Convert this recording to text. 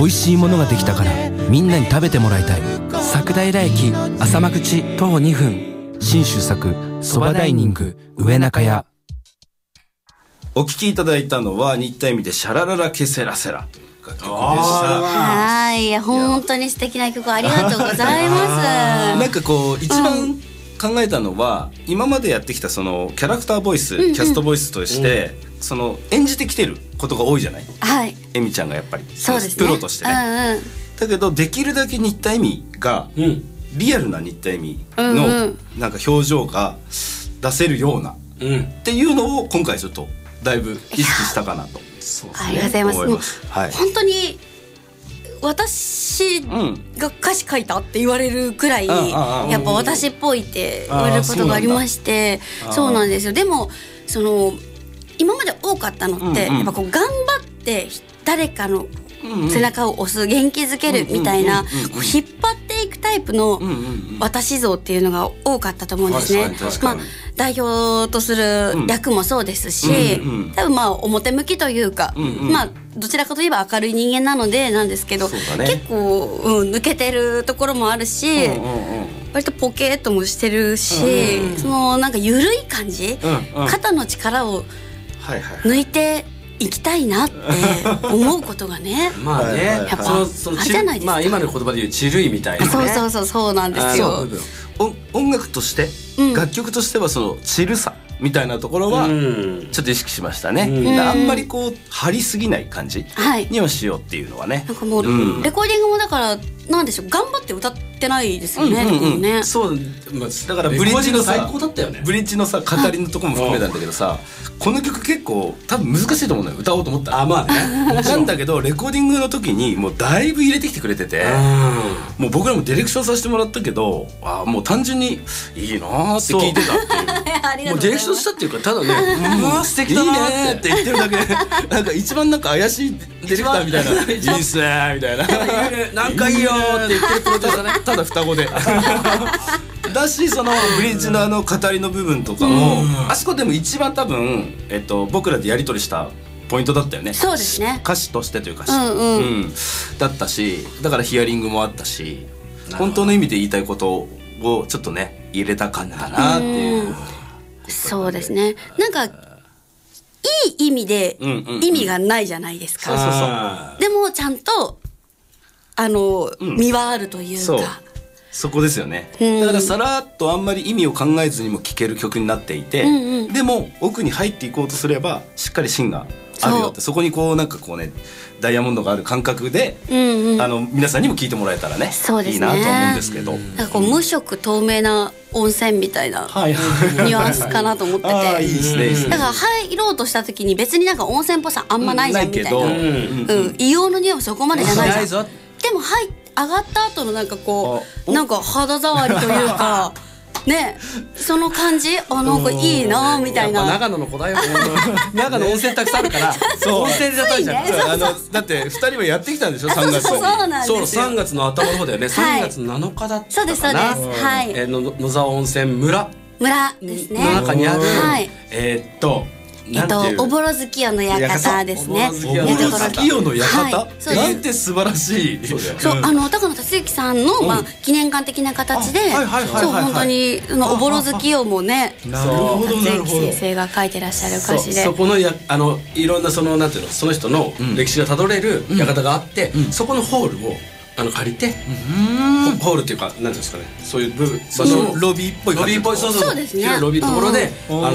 美味しいものができたからみんなに食べてもらいたい。佐久平駅浅間口徒歩2分、信州作そばダイニング上中屋。 お聴きいただいたのは新田恵美でシャラララケセラセラ楽曲でした。 はい、本当に素敵な曲ありがとうございます。 なんかこう一番考えたのは、今までやってきたそのキャラクターボイス、キャストボイスとして、その演じてきてることが多いじゃない。 はい。 恵美ちゃんがやっぱりそうですね、 プロとしてね。だけどできるだけ新田恵美が、リアルな新田恵美のなんか表情が出せるような、っていうのを今回ちょっとだいぶ意識したかなと。 ありがとうございます。本当に私が歌詞書いたって言われるくらい、やっぱ私っぽいって言われることがありまして、そうなんですよ。でもその今まで多かったのって、やっぱこう頑張って誰かの背中を押す、元気づけるみたいな、引っ張っていくタイプの私像っていうのが多かったと思うんですね。まあ代表とする役もそうですし、多分まあ表向きというか、まあどちらかといえば明るい人間なのでなんですけど、結構抜けてるところもあるし、割とポケーっともしてるし、そのなんか緩い感じ、肩の力を抜いて行きたいなって思うことがね、 まあね、 やっぱあるじゃないですか。 まあ今の言葉で言うチルいみたいなね。 そうなんですよ。 音楽として、楽曲としてはそのチルさみたいなところはちょっと意識しましたね。あんまりこう張りすぎない感じにはしようっていうのはね。 なんかもうレコーディングもだからなんでしょう、頑張って歌ってないですよね。 そう、だからブリッジのさ、ブリッジのさ語りのとこも含めたんだけどさ、この曲結構多分難しいと思うのよ、歌おうと思ったら。まあね。なんだけどレコーディングの時にもうだいぶ入れてきてくれてて、もう僕らもディレクションさせてもらったけど、もう単純にいいなって聞いてたっていう。もうディレクションしたっていうか、ただね、素敵だなって言ってるだけで、なんか一番なんか怪しいディレクターみたいな、いいっすねみたいな、 なんかいいよって言ってるプロデューサーね。 ただ双子でだし、そのブリッジの語りの部分とかも、あそこでも一番多分僕らでやり取りしたポイントだったよね。 そうですね。 歌詞としてというか、だったし、だからヒアリングもあったし、本当の意味で言いたいことをちょっとね入れたかったなっていう。 そうですね。なんかいい意味で意味がないじゃないですか。でもちゃんと身はあるというか。 そこですよね。だからさらっとあんまり意味を考えずにも聴ける曲になっていて、でも奥に入っていこうとすればしっかり芯があるよって、そこにこうなんかこうねダイヤモンドがある感覚で、皆さんにも聴いてもらえたらね、いいなと思うんですけど、 なんかこう無色透明な温泉みたいなニュアンスかなと思ってて、 いいですね。 だから入ろうとした時に別になんか温泉っぽさあんまないじゃんみたいな、硫黄の匂いもそこまでじゃないじゃん。でも上がった後のなんかこうなんか肌触りというかね、その感じ、なんかいいなみたいな。 長野の子だよ。長野温泉たくさんあるから、温泉で例えちゃう。 だって2人はやってきたんでしょ、3月に。 そうなんですよ。 そう、3月の頭の方だよね。3月の7日だったかな。 そうですそうです。はい。 野沢温泉村ですね。 の中にあるおぼろ月夜の館ですね。 おぼろ月夜の館、なんて素晴らしい。 そう、高野達之さんの記念館的な形で、そう本当におぼろ月夜もね、達之先生が書いてらっしゃる歌詞で、 そこのいろんなそのなんていうの、その人の歴史がたどれる館があって、そこのホールを借りて、ホールっていうかなんていうんですかね、そういう部分、 ロビーっぽい、 そうですね、ロビーのところで